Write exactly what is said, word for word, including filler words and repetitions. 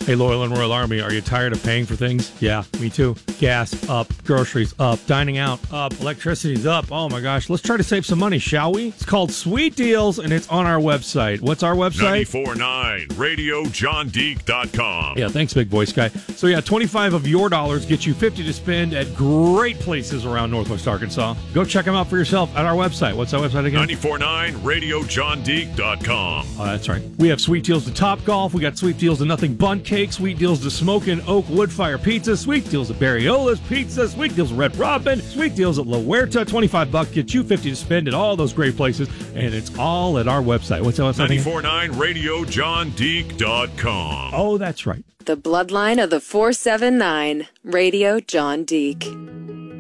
Hey, Loyal and Royal Army, are you tired of paying for things? Yeah, me too. Gas up, groceries up, dining out up, electricity's up. Oh my gosh, let's try to save some money, shall we? It's called Sweet Deals, and it's on our website. What's our website? ninety-four point nine radio john deek dot com. Yeah, thanks, big boy Sky. So yeah, twenty-five of your dollars get you fifty to spend at great places around Northwest Arkansas. Go check them out for yourself at our website. What's our website again? ninety-four point nine radio john deek dot com. Oh, that's right. We have sweet deals to Topgolf. We got sweet deals to Nothing Bundt Cake. Sweet deals to Smokin' Oak Woodfire Pizza. Sweet deals at Barriola's Pizza. Sweet deals at Red Robin. Sweet deals at La Huerta. twenty-five bucks get you fifty to spend at all those great places. And it's all at our website. What's that website? ninety-four point nine radio john deek dot com. Oh, that's right. The Bloodline of the four seven nine, Radio John Deek.